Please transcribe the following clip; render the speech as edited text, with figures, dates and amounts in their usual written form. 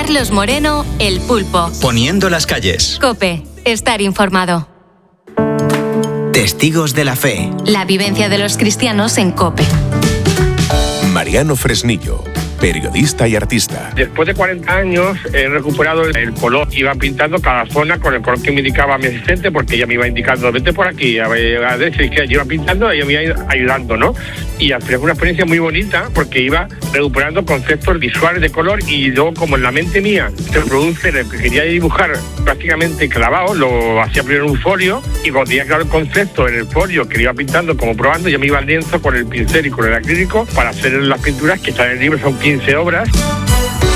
Carlos Moreno, El Pulpo. Poniendo las calles. COPE. Estar informado. Testigos de la fe. La vivencia de los cristianos en COPE. Mariano Fresnillo, periodista y artista. Después de 40 años he recuperado el color. Iba pintando cada zona con el color que me indicaba mi asistente, porque ella me iba indicando, vete por aquí, a decir que yo iba pintando y ella me iba ayudando, ¿no? Y al final fue una experiencia muy bonita, porque iba recuperando conceptos visuales de color, y luego, como en la mente mía se produce lo que quería dibujar prácticamente clavado, lo hacía primero en un folio, y cuando tenía claro el concepto en el folio que iba pintando, como probando, ya me iba al lienzo con el pincel y con el acrílico para hacer las pinturas que están en el libro. Son 15 obras.